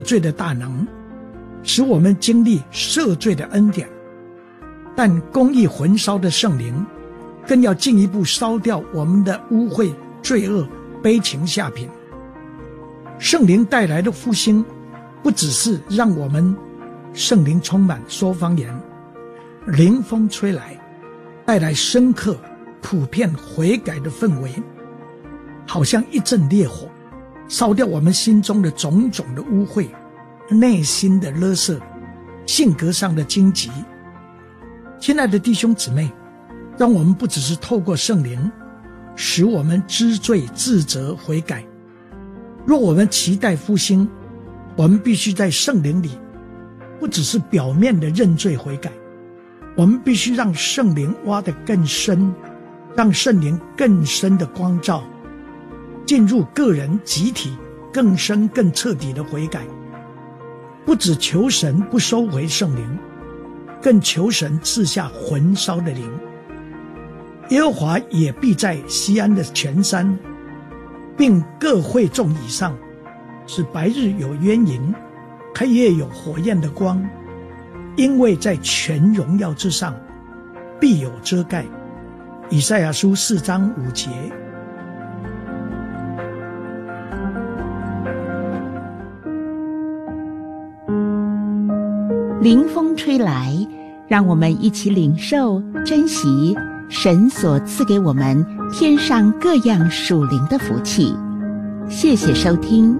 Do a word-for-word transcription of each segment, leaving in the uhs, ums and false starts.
罪的大能，使我们经历赦罪的恩典。但公义焚烧的圣灵更要进一步烧掉我们的污秽、罪恶、悲情下品。圣灵带来的复兴不只是让我们圣灵充满说方言，灵风吹来，带来深刻普遍悔改的氛围，好像一阵烈火，烧掉我们心中的种种的污秽，内心的垃圾，性格上的荆棘。亲爱的弟兄姊妹，让我们不只是透过圣灵使我们知罪自责悔改，若我们期待复兴，我们必须在圣灵里不只是表面的认罪悔改，我们必须让圣灵挖得更深，让圣灵更深的光照进入个人集体更深更彻底的悔改。不只求神不收回圣灵，更求神赐下焚烧的灵。耶和华也必在西安的全山并各会众以上，使白日有渊银，黑夜有火焰的光，因为在全荣耀之上必有遮盖。以赛亚书四章五节。 凌风吹来，让我们一起领受珍惜神所赐给我们天上各样属灵的福气。谢谢收听。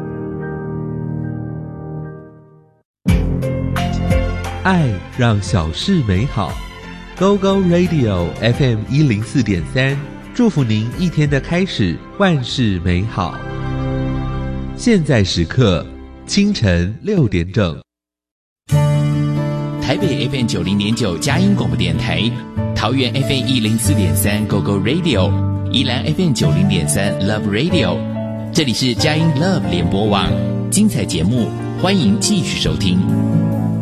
爱让小事美好。 Go Go Radio F M 一零四点三，祝福您一天的开始万事美好。现在时刻清晨六点整。 台北 F M 九零点九佳音广播电台，桃园 F M 一零四点三 Go Go Radio， 宜兰 F M 九零点三 Love Radio， 这里是佳音 Love 联播网，精彩节目欢迎继续收听。